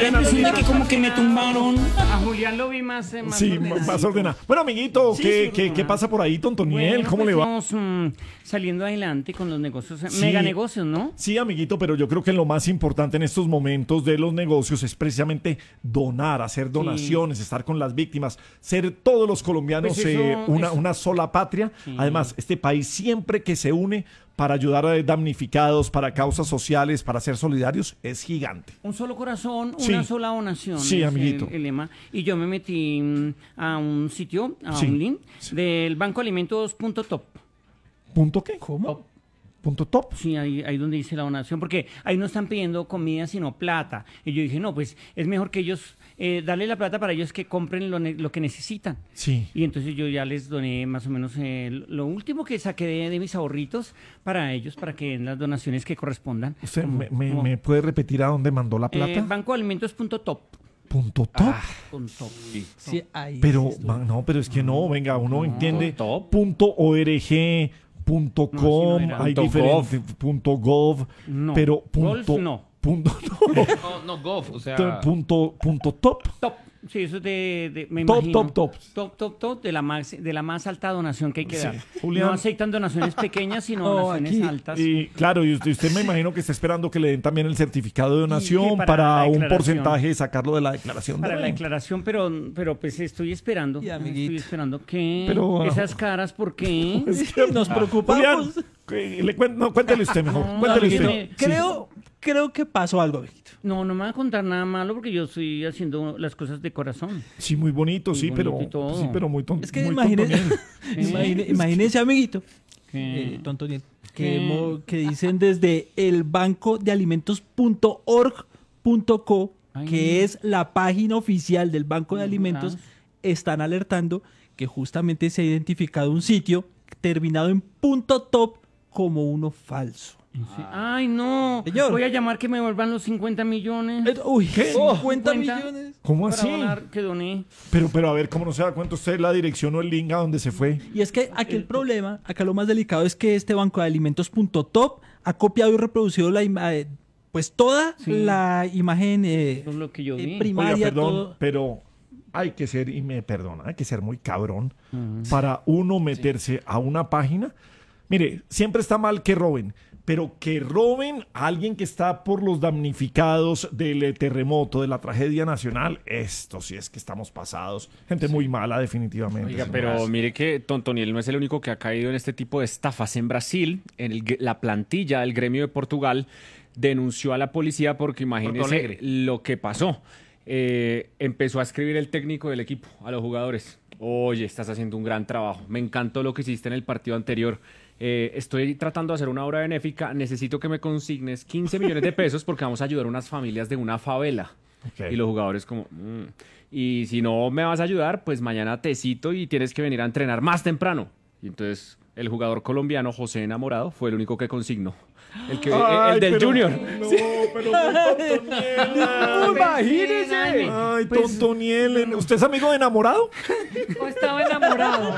ordenado. impresión de que como que me tumbaron. A Julián lo vi más Sí, ordenado. más ordenado. Bueno, amiguito, Sí, ¿qué, sí, qué, qué ordenado. pasa por ahí, Tontoniel? Bueno, ¿Cómo pues le va? Estamos saliendo adelante con los negocios, Sí. mega negocios, ¿no? Sí, amiguito, pero yo creo que lo más importante en estos momentos de los negocios es precisamente donar, hacer donaciones, estar con las víctimas, ser todos los colombianos Pues eso- una sola patria. Sí. Además, este país siempre que se une para ayudar a damnificados, para causas sociales, para ser solidarios, es gigante. Un solo corazón, Sí. una sola donación. Sí, es amiguito. el lema. Y yo me metí a un sitio, a Sí. un link Sí. del Banco Alimentos.top. ¿Punto qué? ¿Cómo? ¿Punto top? Sí, ahí donde dice la donación, porque ahí no están pidiendo comida, sino plata. Y yo dije, no, pues es mejor que ellos, darle la plata para ellos que compren lo que necesitan. Sí. Y entonces yo ya les doné más o menos lo último que saqué de mis ahorritos para ellos, para que den las donaciones que correspondan. ¿Usted Como- me como, puede repetir a dónde mandó la plata? Bancoalimentos.top. ¿Punto top? Punto. Sí, ahí Pero, es no, pero es que no, venga, uno entiende top. punto .org, punto No, com, así no era. hay Punto diferentes, punto gov, No. pero Golf, punto, no. punto, No, Gov, o sea. punto top, Top. Sí, eso es me Top, imagino. top. Top de la más alta donación que hay que Sí. dar. Julián. No aceptan donaciones pequeñas, sino No, donaciones aquí- altas. y claro, y usted me imagino que está esperando que le den también el certificado de donación Y para para la un declaración. porcentaje, sacarlo de la declaración de Para la renta. declaración, pero pues estoy esperando. Y, amiguito. Estoy esperando que Pero, esas caras, ¿por qué? Es que- Nos preocupamos. Julián, no, cuéntele usted mejor, No, cuéntele amiguito, usted. Creo que pasó algo, amiguito. No me va a contar nada malo porque yo estoy haciendo las cosas de corazón. Sí, muy bonito, Muy sí, bonito pero y todo. sí, pero muy tonto. Es que muy imagínese, Tontoniel. imagínese, amiguito, ¿Qué? Tontoniel, ¿Qué? que dicen desde el banco de alimentos.org.co, Ay. que es la página oficial del Banco de Ay, Alimentos, ah. están alertando que justamente se ha identificado un sitio terminado en .top como uno falso. Sí. Ay, no. Señor. Voy a llamar que me vuelvan los 50 millones. Uy, ¿Qué? 50 50. millones. ¿Cómo Para así? donar que doné. Pero a ver, ¿cómo no se da cuenta usted la dirección o el link a donde se fue? Y es que aquí el problema, acá lo más delicado es que este banco de alimentos.top ha copiado y reproducido pues toda Sí. la imagen Eso es lo que yo vi. primaria, Oiga, perdón, todo. pero hay que ser, y me perdona, hay que ser muy cabrón para uno meterse a una página. Mire, siempre está mal que roben, pero que roben a alguien que está por los damnificados del terremoto, de la tragedia nacional, esto sí es que estamos pasados. Gente muy mala, definitivamente. Oiga, señor. pero mire que Tontoniel no es el único que ha caído en este tipo de estafas. En Brasil, la plantilla del gremio de Portugal denunció a la policía porque imagínese lo que pasó. Empezó a escribir el técnico del equipo a los jugadores. Oye, estás haciendo un gran trabajo. Me encantó lo que hiciste en el partido anterior. Estoy tratando de hacer una obra benéfica. Necesito que me consignes 15 millones de pesos porque vamos a ayudar a unas familias de una favela. Ok. Y los jugadores como... Y si no me vas a ayudar, pues mañana te cito y tienes que venir a entrenar más temprano. Y entonces el jugador colombiano José Enamorado fue el único que consignó. Ay, El del pero- Junior. No, pero muy Tontoniel. Imagínese. Ay, Pues- Tontoniel. ¿Usted es amigo de enamorado? O estaba enamorado.